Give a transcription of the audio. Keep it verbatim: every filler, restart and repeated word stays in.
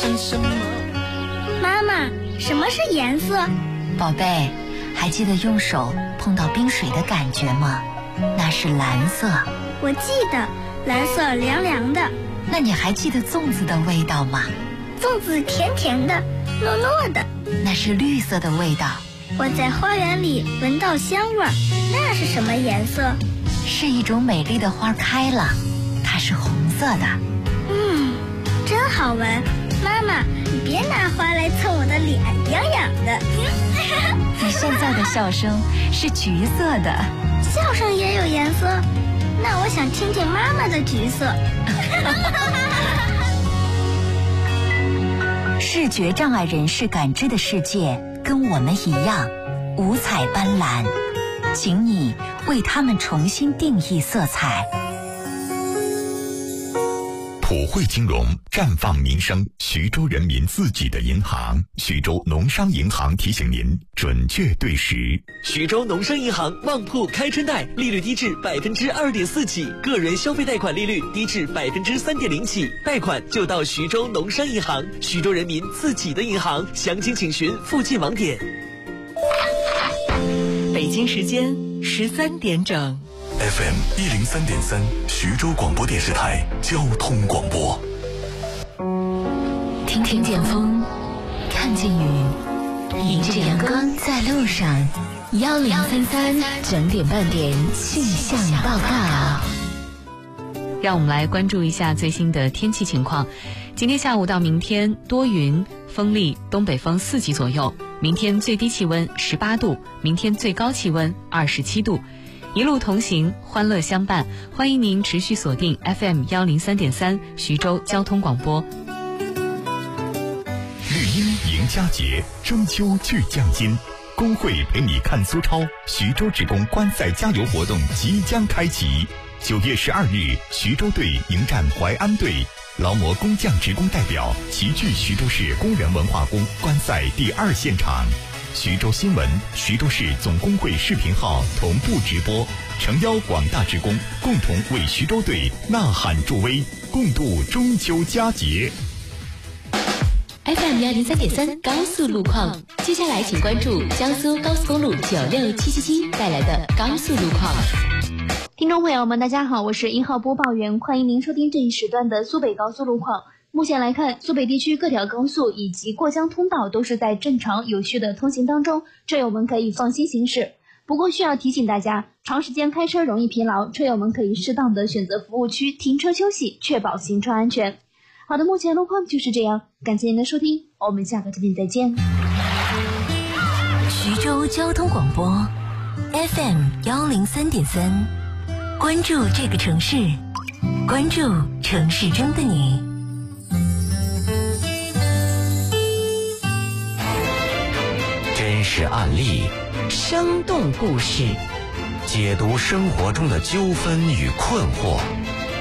信什么？ 妈妈，什么是颜色？ 宝贝，还记得用手碰到冰水的感觉吗？那是蓝色。 我记得，蓝色凉凉的。 那你还记得粽子的味道吗？ 粽子甜甜的，糯糯的。 那是绿色的味道。 我在花园里闻到香味儿，那是什么颜色？ 是一种美丽的花开了，它是红色的。 嗯，真好闻。妈妈，你别拿花来蹭我的脸，痒痒的。 你现在的笑声是橘色的。 笑声也有颜色？那我想听听妈妈的橘色。 视觉障碍人士感知的世界跟我们一样五彩斑斓，请你为他们重新定义色彩。 普惠金融，绽放民生，徐州人民自己的银行。徐州农商银行提醒您准确对时。 徐州农商银行旺铺开春贷，利率低至百分之二点四起，个人消费贷款利率低至百分之三点零起，贷款就到徐州农商银行，徐州人民自己的银行。详情请询附近网点。 北京时间十三点整。 F M 一零三点三，徐州广播电视台交通广播。 听听见风，看见雨，迎着阳光在路上。幺零三三整点半点气象报告。 让我们来关注一下最新的天气情况。今天下午到明天多云，风力东北风四级左右。明天最低气温十八度，明天最高气温二十七度。一路同行，欢乐相伴，欢迎您持续锁定 F M 幺零三点三徐州交通广播。 绿茵迎佳节，中秋聚匠心，工会陪你看苏超，徐州职工观赛加油活动即将开启。九月十二日，徐州队迎战淮安队，劳模工匠职工代表齐聚徐州市工人文化宫观赛第二现场。徐州新闻、徐州市总工会视频号同步直播，诚邀广大职工共同为徐州队呐喊助威，共度中秋佳节。 F M 幺零三点三高速路况，接下来请关注江苏高速公路九六七七七带来的高速路况。 听众朋友们，大家好，我是一号播报员，欢迎您收听这一时段的苏北高速路况。目前来看，苏北地区各条高速以及过江通道都是在正常有序的通行当中，车友们可以放心行驶。不过需要提醒大家，长时间开车容易疲劳，车友们可以适当的选择服务区停车休息，确保行车安全。好的，目前路况就是这样，感谢您的收听，我们下个视频再见。 徐州交通广播 F M 幺零三点三，关注这个城市，关注城市中的你。 真实案例， 生动故事， 解读生活中的纠纷与困惑。